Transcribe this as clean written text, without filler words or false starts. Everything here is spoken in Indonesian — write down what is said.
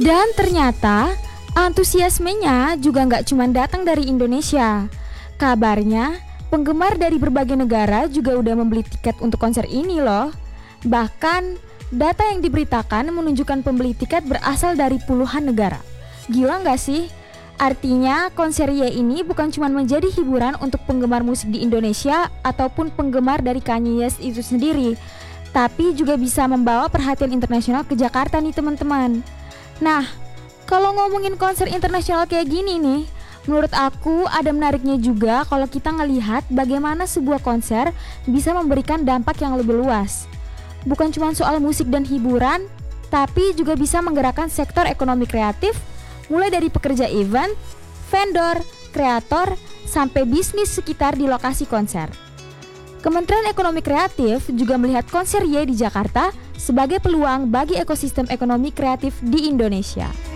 Dan ternyata antusiasmenya juga nggak cuma datang dari Indonesia. Kabarnya penggemar dari berbagai negara juga udah membeli tiket untuk konser ini loh. Bahkan data yang diberitakan menunjukkan pembeli tiket berasal dari puluhan negara. Gila nggak sih? Artinya konser Ye ini bukan cuma menjadi hiburan untuk penggemar musik di Indonesia ataupun penggemar dari Kanye West itu sendiri, tapi juga bisa membawa perhatian internasional ke Jakarta nih teman-teman. Nah, kalau ngomongin konser internasional kayak gini nih, menurut aku ada menariknya juga kalau kita ngelihat bagaimana sebuah konser bisa memberikan dampak yang lebih luas. Bukan cuma soal musik dan hiburan, tapi juga bisa menggerakkan sektor ekonomi kreatif, mulai dari pekerja event, vendor, kreator, sampai bisnis sekitar di lokasi konser. Kementerian Ekonomi Kreatif juga melihat konser Ye di Jakarta sebagai peluang bagi ekosistem ekonomi kreatif di Indonesia.